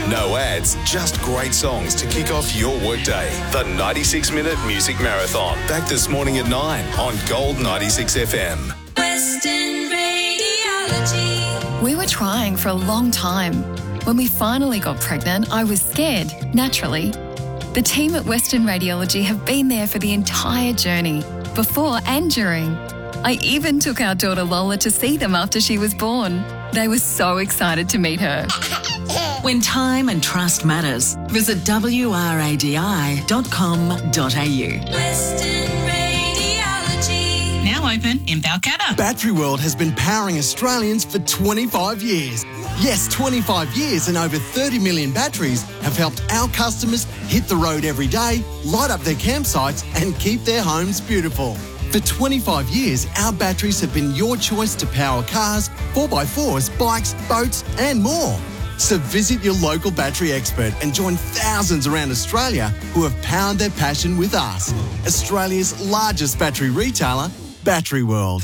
No ads, just great songs to kick off your workday. The 96-minute music marathon. Back this morning at 9 on Gold 96 FM. Western Radiology. We were trying for a long time. When we finally got pregnant, I was scared, naturally. The team at Western Radiology have been there for the entire journey, before and during. I even took our daughter Lola to see them after she was born. They were so excited to meet her. When time and trust matters, visit wradi.com.au. Western Radiology. Now open in Balcatta. Battery World has been powering Australians for 25 years. Yes, 25 years and over 30 million batteries have helped our customers hit the road every day, light up their campsites and keep their homes beautiful. For 25 years, our batteries have been your choice to power cars, 4x4s, bikes, boats and more. So visit your local battery expert and join thousands around Australia who have powered their passion with us. Australia's largest battery retailer, Battery World.